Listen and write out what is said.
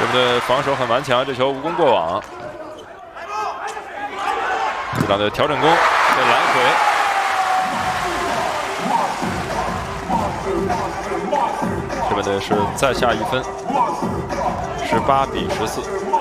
日本队防守很顽强，这球无功过网。伊朗的调整攻被拦回。日本队是再下一分，18比14。